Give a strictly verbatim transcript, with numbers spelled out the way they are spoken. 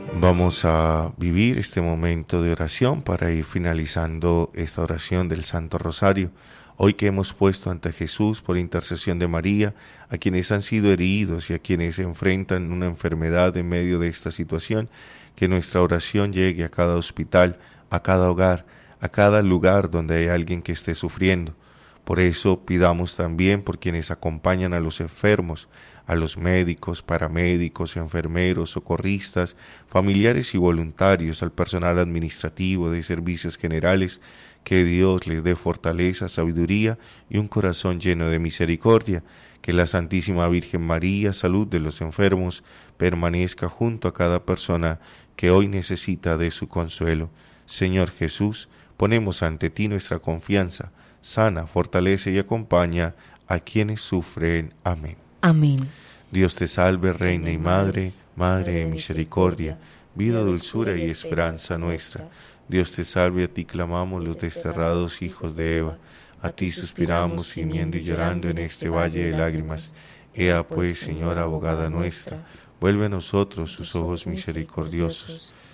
Vamos a vivir este momento de oración para ir finalizando esta oración del Santo Rosario. Hoy que hemos puesto ante Jesús por intercesión de María, a quienes han sido heridos y a quienes se enfrentan una enfermedad en medio de esta situación, que nuestra oración llegue a cada hospital, a cada hogar, a cada lugar donde hay alguien que esté sufriendo. Por eso pidamos también por quienes acompañan a los enfermos, a los médicos, paramédicos, enfermeros, socorristas, familiares y voluntarios, al personal administrativo de servicios generales, que Dios les dé fortaleza, sabiduría y un corazón lleno de misericordia, que la Santísima Virgen María, salud de los enfermos, permanezca junto a cada persona que hoy necesita de su consuelo. Señor Jesús, ponemos ante ti nuestra confianza, sana, fortalece y acompaña a quienes sufren. Amén. Amén. Dios te salve, Reina y Madre, Madre de misericordia, vida, dulzura y esperanza nuestra. Dios te salve, a ti clamamos los desterrados hijos de Eva. A ti suspiramos, gimiendo y llorando en este valle de lágrimas. Ea pues, Señora abogada nuestra, vuelve a nosotros sus ojos misericordiosos.